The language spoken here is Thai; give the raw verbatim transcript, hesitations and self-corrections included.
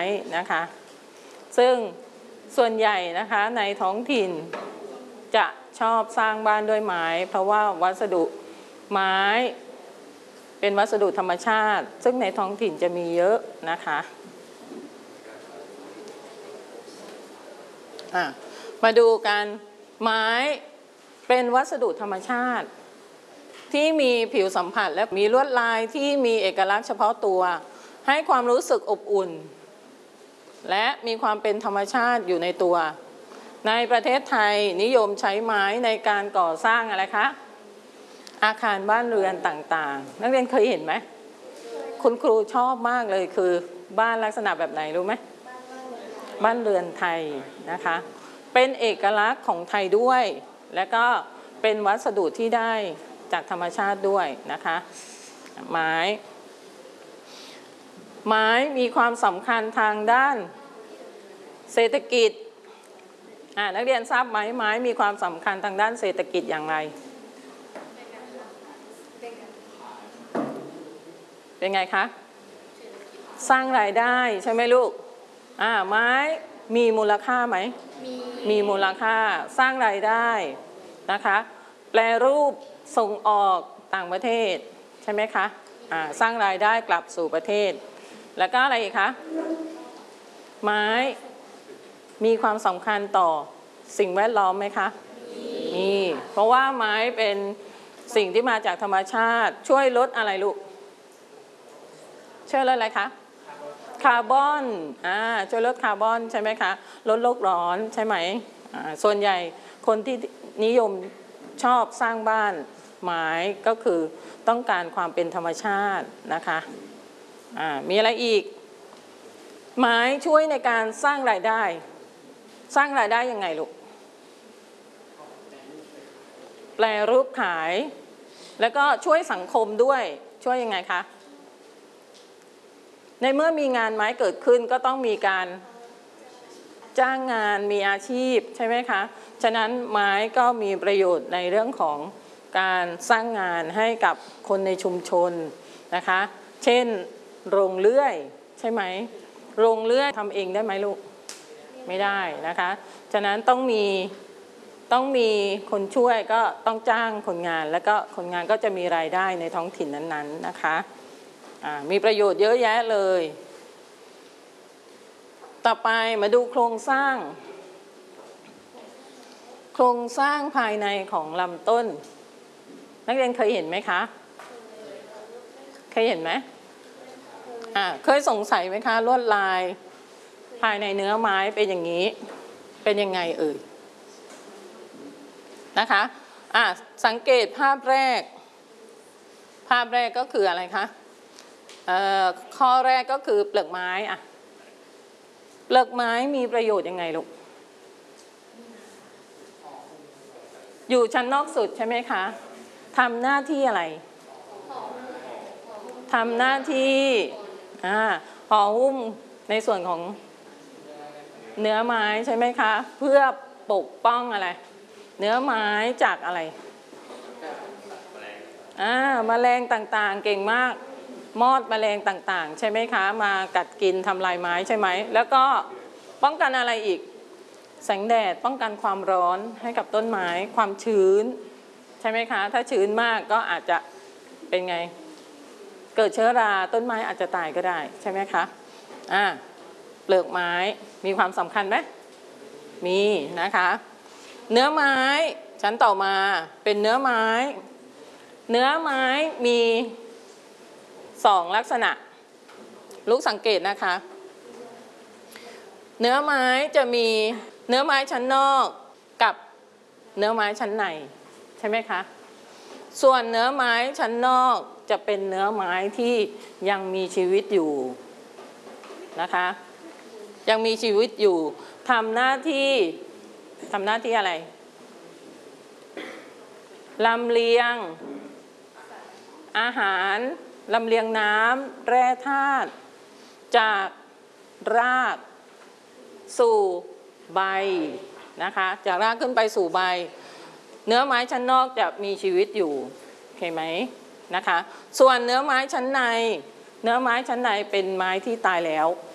นะคะซึ่งส่วนใหญ่นะคะในท้องถิ่นจะชอบสร้างบ้านด้วยไม้เพราะว่าวัสดุไม้เป็นวัสดุธรรมชาติซึ่งในท้องถิ่นจะมีเยอะนะคะมาดูกันไม้เป็นวัสดุธรรมชาติที่มีผิวสัมผัสและมีลวดลายที่มีเอกลักษณ์เฉพาะตัวให้ความรู้สึกอบอุ่นและมีความเป็นธรรมชาติอยู่ในตัวในประเทศไทยนิยมใช้ไม้ในการก่อสร้างอะไรคะอาคารบ้านเรือนต่างๆนักเรียนเคยเห็นไหมคุณครูชอบมากเลยคือบ้านลักษณะแบบไหนรู้ไหมบ้านเรือนไทยนะคะเป็นเอกลักษณ์ของไทยด้วยและก็เป็นวัสดุที่ได้จากธรรมชาติด้วยนะคะไม้ไม้มีความสำคัญทางด้านเศรษฐกิจอ่านักเรียนทราบไหมไม้มีความสำคัญทางด้านเศรษฐกิจอย่างไรเป็นไงคะสร้างรายได้ใช่ไหมลูกอ่าไม้มีมูลค่าไหมมีมีมูลค่าสร้างรายได้นะคะแปรรูปส่งออกต่างประเทศใช่ไหมคะอ่าสร้างรายได้กลับสู่ประเทศแล้วก็อะไรอีกคะไม้มีความสำคัญต่อสิ่งแวดล้อมไหมคะมีเพราะว่าไม้เป็นสิ่งที่มาจากธรรมชาติช่วยลดอะไรลูกช่วยลดอะไรคะคาร์บอนอ่าช่วยลดคาร์บอนใช่ไหมคะลดโลกร้อนใช่ไหมอ่าส่วนใหญ่คนที่นิยมชอบสร้างบ้านไม้ก็คือต้องการความเป็นธรรมชาตินะคะอ่ามีอะไรอีกไม้ช่วยในการสร้างรายได้สร้างรายได้ยังไงลูกแปรรูปขายแล้วก็ช่วยสังคมด้วยช่วยยังไงคะในเมื่อมีงานไม้เกิดขึ้นก็ต้องมีการจ้างงานมีอาชีพใช่ไหมคะฉะนั้นไม้ก็มีประโยชน์ในเรื่องของการสร้างงานให้กับคนในชุมชนนะคะเช่นโรงเลื่อยใช่ไหมโรงเลื่อยทำเองได้ไหมลูกไม่ได้นะคะฉะนั้นต้องมีต้องมีคนช่วยก็ต้องจ้างคนงานแล้วก็คนงานก็จะมีรายได้ในท้องถิ่นนั้นๆนะคะมีประโยชน์เยอะแยะเลยต่อไปมาดูโครงสร้างโครงสร้างภายในของลำต้นนักเรียนเคยเห็นไหมคะเคยเห็นไหมอ่าเคยสงสัยไหมคะลวดลายภายในเนื้อไม้เป็นอย่างนี้เป็นยังไงเอ่ยนะคะอ่าสังเกตภาพแรกภาพแรกก็คืออะไรคะเอ่อข้อแรกก็คือเปลือกไม้อ่ะเปลือกไม้มีประโยชน์ยังไงลูกอยู่ชั้นนอกสุดใช่ไหมคะทำหน้าที่อะไรทำหน้าที่อ่าห่อหุ้มในส่วนของเนื้อไม้ใช่ไหมคะเพื่อปกป้องอะไรเนื้อไม้จากอะไรอ่าแมลงต่างๆเก่งมากมอดแมลงต่างๆใช่ไหมคะมากัดกินทำลายไม้ใช่ไหมแล้วก็ป้องกันอะไรอีกแสงแดดป้องกันความร้อนให้กับต้นไม้ความชื้นใช่ไหมคะถ้าชื้นมากก็อาจจะเป็นไงเกิดเชื้อราต้นไม้อาจจะตายก็ได้ใช่ไหมคะอ่าเปลือกไม้มีความสำคัญไหมมีนะคะเนื้อไม้ชั้นต่อมาเป็นเนื้อไม้เนื้อไม้มีสองลักษณะลูกสังเกตนะคะเนื้อไม้จะมีเนื้อไม้ชั้นนอกกับเนื้อไม้ชั้นในใช่ไหมคะส่วนเนื้อไม้ชั้นนอกจะเป็นเนื้อไม้ที่ยังมีชีวิตอยู่นะคะยังมีชีวิตอยู่ทำหน้าที่ทำหน้าที่อะไรลำเลียงอาหารลำเลียงน้ำแร่ธาตุจากรากสู่ใบนะคะจากรากขึ้นไปสู่ใบเนื้อไม้ชั้นนอกจะมีชีวิตอยู่โอเคไหมนะคะส่วนเนื้อไม้ชั้นในเนื้อไม้ชั้นในเป็นไม้ที่ตายแล้ว